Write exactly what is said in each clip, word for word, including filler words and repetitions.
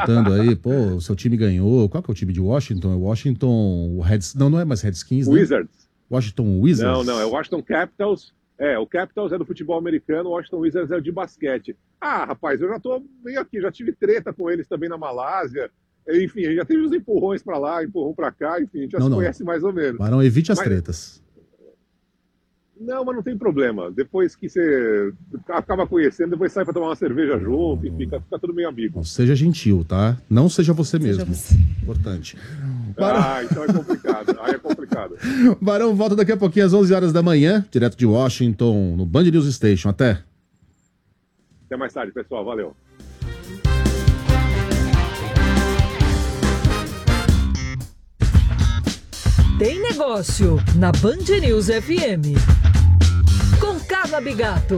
perguntando aí, pô, o seu time ganhou. Qual que é o time de Washington? É Washington Reds... Não, não é mais Redskins, né? Wizards. Washington Wizards? Não, não, é Washington Capitals. É, o Capitals é do futebol americano, o Washington Wizards é de basquete. Ah, rapaz, eu já tô meio aqui, já tive treta com eles também na Malásia. Enfim, a gente já teve uns empurrões pra lá, empurrão pra cá, enfim, a gente já não, se não. conhece mais ou menos. Barão, evite as mas... tretas. Não, mas não tem problema. Depois que você acaba conhecendo, depois sai pra tomar uma cerveja junto, enfim, fica, fica tudo meio amigo. Não seja gentil, tá? Não seja você Seja mesmo. você. Importante. Barão... Ah, então é complicado. Aí é complicado. Barão volta daqui a pouquinho às onze horas da manhã, direto de Washington, no Band News Station. Até. Até mais tarde, pessoal. Valeu. Tem Negócio, na Band News F M. Com Carla Bigato.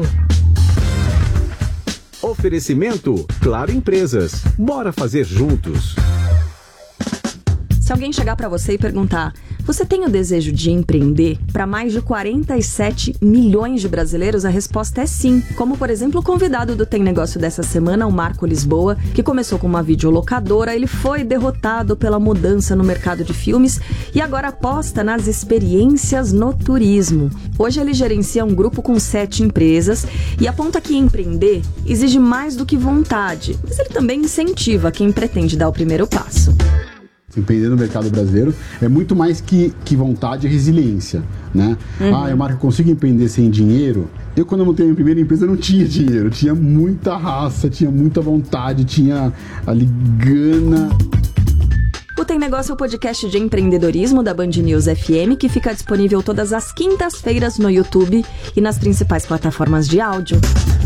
Oferecimento Claro Empresas. Bora fazer juntos. Se alguém chegar para você e perguntar, você tem o desejo de empreender? Para mais de quarenta e sete milhões de brasileiros, a resposta é sim. Como, por exemplo, o convidado do Tem Negócio dessa semana, o Marco Lisboa, que começou com uma videolocadora, ele foi derrotado pela mudança no mercado de filmes e agora aposta nas experiências no turismo. Hoje ele gerencia um grupo com sete empresas e aponta que empreender exige mais do que vontade, mas ele também incentiva quem pretende dar o primeiro passo. Empreender no mercado brasileiro é muito mais que, que vontade e resiliência, né? Uhum. Ah, eu Marco, eu consigo empreender sem dinheiro? Eu, quando eu montei a minha primeira empresa, não tinha dinheiro. Tinha muita raça, tinha muita vontade, tinha ali gana. O Tem Negócio é o podcast de empreendedorismo da Band News F M, que fica disponível todas as quintas-feiras no YouTube e nas principais plataformas de áudio.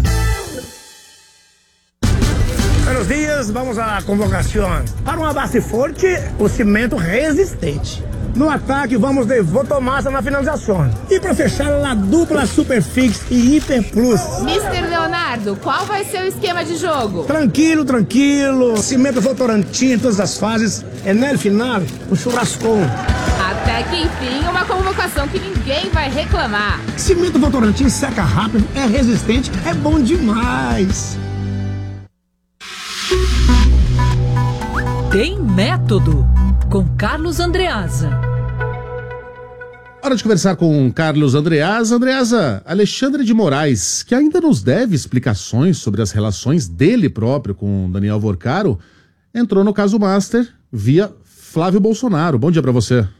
Buenos dias, vamos à convocação. Para uma base forte, o cimento resistente. No ataque, vamos de Votomassa na finalização. E para fechar, a dupla Superfix e Hiper Plus. mister Leonardo, qual vai ser o esquema de jogo? Tranquilo, tranquilo. Cimento Votorantim em todas as fases. E no final, o churrascão. Até que enfim, uma convocação que ninguém vai reclamar. Cimento Votorantim seca rápido, é resistente, é bom demais. Tem Método, com Carlos Andreasa. Hora de conversar com Carlos Andreasa. Andreasa, Alexandre de Moraes, que ainda nos deve explicações sobre as relações dele próprio com Daniel Vorcaro, entrou no caso Master via Flávio Bolsonaro. Bom dia pra você.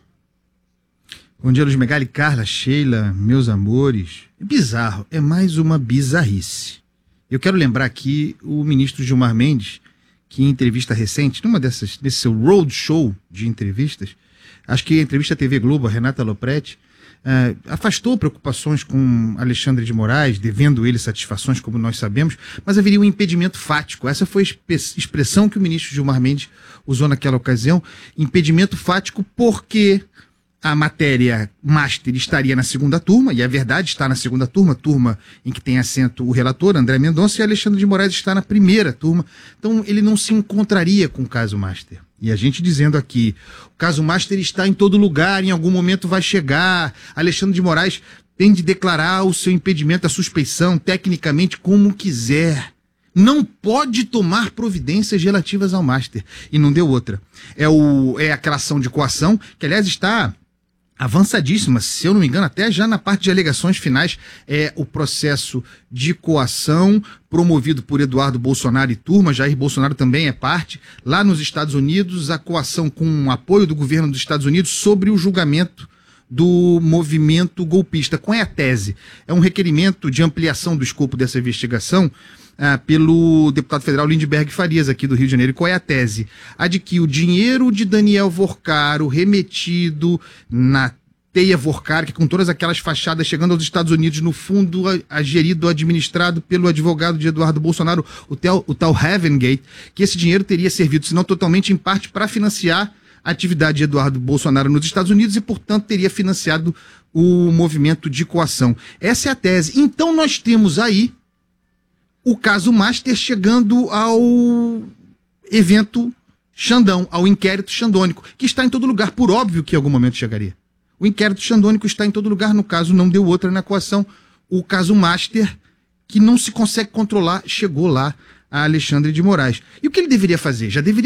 Bom dia, Luiz Megali, Carla, Sheila, meus amores. É bizarro, é mais uma bizarrice. Eu quero lembrar aqui o ministro Gilmar Mendes, que em entrevista recente, numa dessas, desse seu roadshow de entrevistas, acho que a entrevista à T V Globo, a Renata Lopretti, uh, afastou preocupações com Alexandre de Moraes, devendo ele satisfações, como nós sabemos, mas haveria um impedimento fático. Essa foi a expressão que o ministro Gilmar Mendes usou naquela ocasião, impedimento fático porque a matéria Master estaria na segunda turma, e é verdade, está na segunda turma, turma em que tem assento o relator, André Mendonça, e Alexandre de Moraes está na primeira turma, então ele não se encontraria com o caso Master. E a gente dizendo aqui, o caso Master está em todo lugar, em algum momento vai chegar, Alexandre de Moraes tem de declarar o seu impedimento, a suspeição, tecnicamente como quiser. Não pode tomar providências relativas ao Master. E não deu outra. É, o, é aquela ação de coação, que aliás está avançadíssima, se eu não me engano, até já na parte de alegações finais, é o processo de coação promovido por Eduardo Bolsonaro e turma, Jair Bolsonaro também é parte, lá nos Estados Unidos, a coação com o apoio do governo dos Estados Unidos sobre o julgamento do movimento golpista. Qual é a tese? É um requerimento de ampliação do escopo dessa investigação ah, pelo deputado federal Lindbergh Farias, aqui do Rio de Janeiro. E qual é a tese? A de que o dinheiro de Daniel Vorcaro remetido na teia Vorcaro, que com todas aquelas fachadas chegando aos Estados Unidos, no fundo a, a gerido, administrado pelo advogado de Eduardo Bolsonaro, o, tel, o tal Heaven Gate, que esse dinheiro teria servido, se não totalmente, em parte, para financiar a atividade de Eduardo Bolsonaro nos Estados Unidos e, portanto, teria financiado o movimento de coação. Essa é a tese. Então nós temos aí o caso Master chegando ao evento Xandão, ao inquérito xandônico, que está em todo lugar, por óbvio que em algum momento chegaria. O inquérito xandônico está em todo lugar, no caso não deu outra na coação. O caso Master, que não se consegue controlar, chegou lá a Alexandre de Moraes. E o que ele deveria fazer? Já deveria